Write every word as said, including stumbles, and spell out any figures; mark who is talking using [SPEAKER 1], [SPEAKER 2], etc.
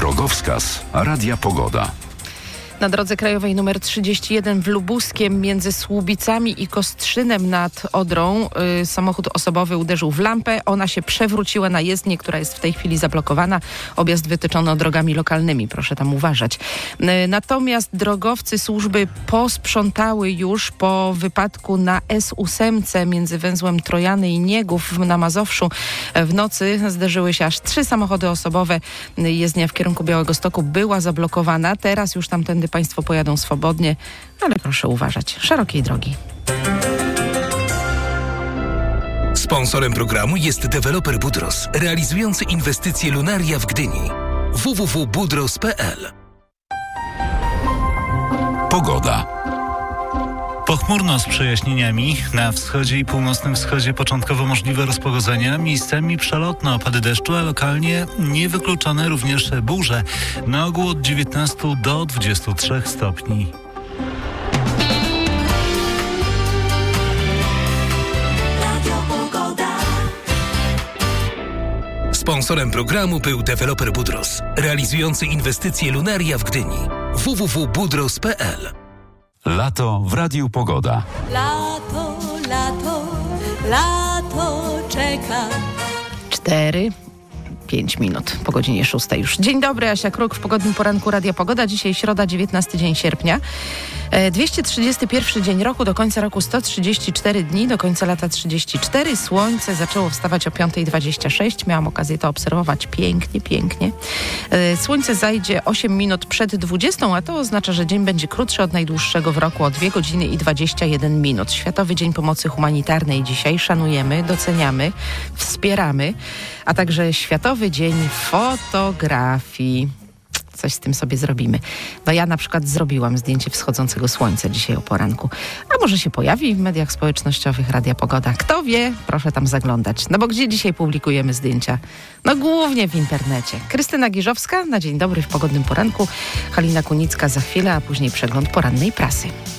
[SPEAKER 1] Drogowskaz Radia Pogoda.
[SPEAKER 2] Na drodze krajowej nr trzydzieści jeden w Lubuskiem między Słubicami i Kostrzynem nad Odrą y, samochód osobowy uderzył w lampę. Ona się przewróciła na jezdnię, która jest w tej chwili zablokowana. Objazd wytyczono drogami lokalnymi. Proszę tam uważać. Y, natomiast drogowcy służby posprzątały już po wypadku na S osiem między węzłem Trojany i Niegów na Mazowszu. W nocy zderzyły się aż trzy samochody osobowe. Jezdnia w kierunku Białegostoku była zablokowana. Teraz już tamtędy Państwo pojadą swobodnie, ale proszę uważać. Szerokiej drogi.
[SPEAKER 3] Sponsorem programu jest deweloper Budros, realizujący inwestycje Lunaria w Gdyni. w w w kropka budros kropka p l.
[SPEAKER 1] Pogoda.
[SPEAKER 4] Pochmurno z przejaśnieniami. Na wschodzie i północnym wschodzie początkowo możliwe rozpogodzenia. Miejscami przelotne opady deszczu, a lokalnie niewykluczone również burze. Na ogół od dziewiętnastu do dwudziestu trzech stopni.
[SPEAKER 3] Sponsorem programu był deweloper Budros, realizujący inwestycje Lunaria w Gdyni. w w w kropka budros kropka p l.
[SPEAKER 1] Lato w Radiu Pogoda.
[SPEAKER 5] Lato, lato, lato czeka.
[SPEAKER 2] Cztery, pięć minut po godzinie szóstej już. Dzień dobry, Asia Kruk w pogodnym poranku Radia Pogoda. Dzisiaj środa, dziewiętnasty dzień sierpnia. dwieście trzydziesty pierwszy dzień roku, do końca roku sto trzydzieści cztery dni, do końca lata trzydzieści cztery. Słońce zaczęło wstawać o piąta dwadzieścia sześć. Miałam okazję to obserwować pięknie, pięknie. Słońce zajdzie osiem minut przed dwudziestą, a to oznacza, że dzień będzie krótszy od najdłuższego w roku o dwie godziny i dwadzieścia jeden minut. Światowy Dzień Pomocy Humanitarnej dzisiaj szanujemy, doceniamy, wspieramy, a także Światowy Dzień Fotografii. Coś z tym sobie zrobimy. No ja na przykład zrobiłam zdjęcie wschodzącego słońca dzisiaj o poranku. A może się pojawi w mediach społecznościowych Radia Pogoda. Kto wie, proszę tam zaglądać. No bo gdzie dzisiaj publikujemy zdjęcia? No głównie w internecie. Krystyna Giżowska, na dzień dobry w pogodnym poranku. Halina Kunicka za chwilę, a później przegląd porannej prasy.